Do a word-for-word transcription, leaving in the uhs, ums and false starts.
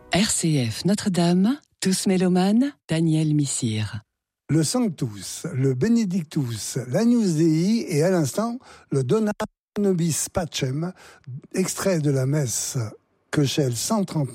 R C F Notre-Dame, tous mélomanes, Daniel Missire. Le Sanctus, le Benedictus, l'Agnus Dei et à l'instant le Dona Nobis Pacem, extrait de la messe Köchel cent trente-neuf.